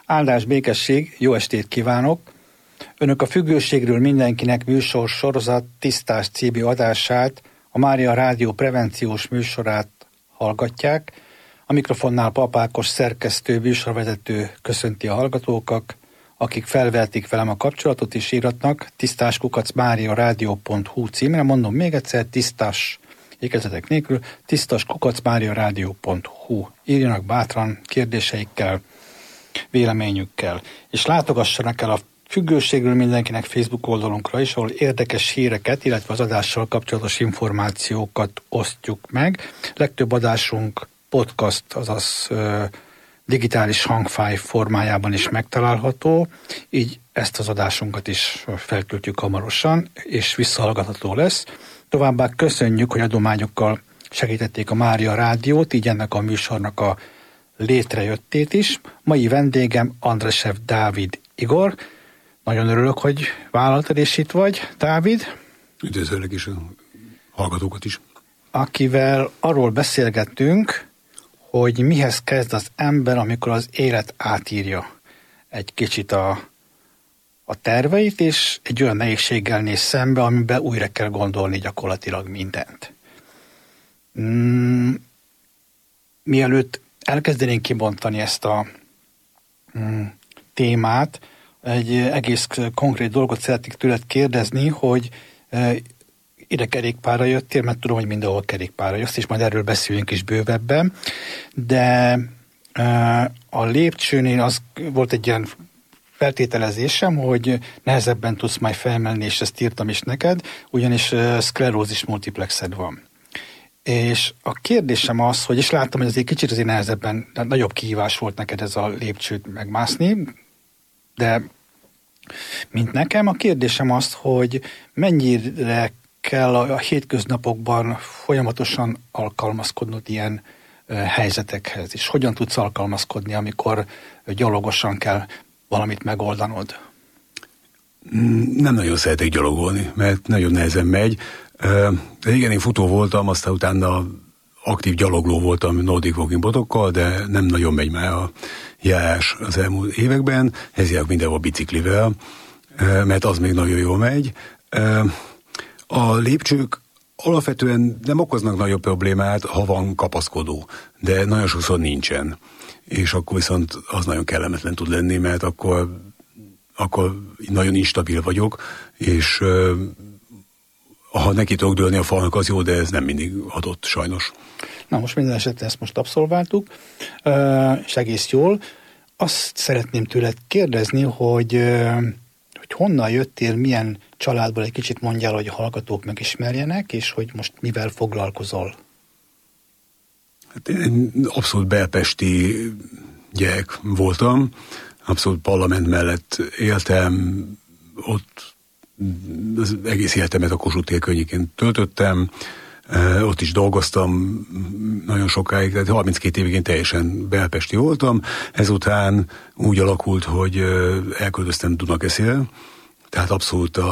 Áldás, békesség, jó estét kívánok! Önök a Függőségről mindenkinek műsor sorozat Tisztás című adását, a Mária Rádió prevenciós műsorát hallgatják. A mikrofonnál Pap Ákos szerkesztő, műsorvezető köszönti a hallgatókat, akik felvehetik velem a kapcsolatot és íratnak tisztás@mariaradio.hu címre. Mondom még egyszer, tisztás, ékezetek nélkül, tisztás@mariaradio.hu. Írjanak bátran kérdéseikkel, véleményükkel, és látogassanak el a Függőségről mindenkinek Facebook oldalunkra is, ahol érdekes híreket, illetve az adással kapcsolatos információkat osztjuk meg. Legtöbb adásunk podcast, azaz digitális hangfájl formájában is megtalálható, így ezt az adásunkat is feltöltjük hamarosan, és visszahallgatható lesz. Továbbá köszönjük, hogy adományokkal segítették a Mária Rádiót, így ennek a műsornak a létrejöttét is. Mai vendégem Andresev Dávid Igor. Nagyon örülök, hogy vállaltad, és itt vagy, Dávid. Üdvözöllek is a hallgatókat is. Akivel arról beszélgettünk, hogy mihez kezd az ember, amikor az élet átírja egy kicsit a terveit, és egy olyan nehézséggel néz szembe, amiben újra kell gondolni gyakorlatilag mindent. Mielőtt elkezdenénk kibontani ezt a témát, egy egész konkrét dolgot szeretnék tőled kérdezni, hogy ide kerékpárra jöttél, mert tudom, hogy mindenhol kerékpárra jössz, és majd erről beszéljünk is bővebben, de a lépcsőnél az volt egy ilyen feltételezésem, hogy nehezebben tudsz majd felmenni, és ezt írtam is neked, ugyanis szklerózis multiplexed van. És a kérdésem az, hogy és láttam, hogy azért kicsit azért nehezebben, nagyobb kihívás volt neked ez a lépcsőt megmászni, de mint nekem, a kérdésem az, hogy mennyire kell a hétköznapokban folyamatosan alkalmazkodnod ilyen helyzetekhez, és hogyan tudsz alkalmazkodni, amikor gyalogosan kell valamit megoldanod? Nem nagyon szeretek gyalogolni, mert nagyon nehezen megy. Igen, én futó voltam, aztán utána aktív gyalogló voltam Nordic Walking botokkal, de nem nagyon megy már a járás az elmúlt években. Ez járok mindenhol biciklivel, mert az még nagyon jól megy. A lépcsők alapvetően nem okoznak nagyobb problémát, ha van kapaszkodó, de nagyon sokszor nincsen. És akkor viszont az nagyon kellemetlen tud lenni, mert akkor nagyon instabil vagyok, és ha neki tudok dőlni a falnak, az jó, de ez nem mindig adott, sajnos. Na most minden esetre ezt most abszolváltuk, és egész jól. Azt szeretném tőled kérdezni, hogy honnan jöttél, milyen családból, egy kicsit mondjál, hogy a hallgatók megismerjenek, és hogy most mivel foglalkozol? Hát én abszolút belpesti gyerek voltam, abszolút parlament mellett éltem, ott az egész életemet a Kossuth tér környékén töltöttem, ott is dolgoztam nagyon sokáig, tehát 32 évig én teljesen belpesti voltam, ezután úgy alakult, hogy elköltöztem Dunakeszire, tehát abszolút